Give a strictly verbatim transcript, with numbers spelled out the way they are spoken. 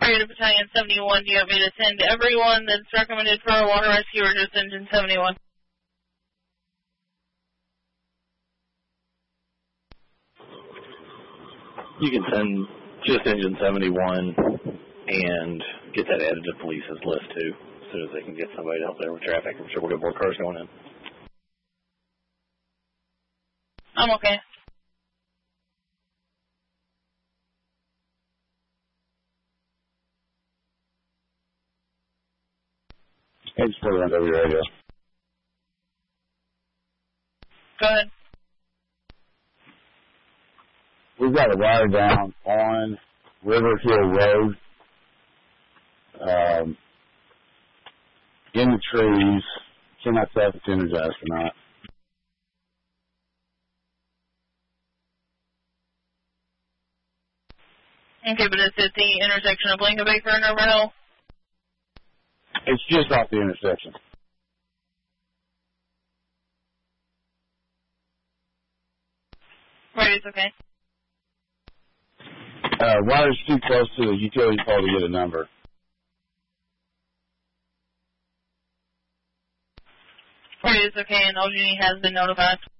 Freighter Battalion seventy-one, do you want me to send everyone that's recommended for a water rescue or just Engine seventy-one? You can send just Engine seventy-one and get that added to police's list, too, as soon as they can get somebody to help there with traffic. I'm sure we'll get more cars going in. I'm okay. Hey, just put it on W radio. Go ahead. We've got a wire down on River Hill Road, um, in the trees. Cannot tell if it's energized or not. Okay, but is it the intersection of Blanket Baker and River Hill? It's just off the intersection. Right, it's okay. Uh, wire's too close to the utility pole to get a number. Right, it's okay, and O G has been notified.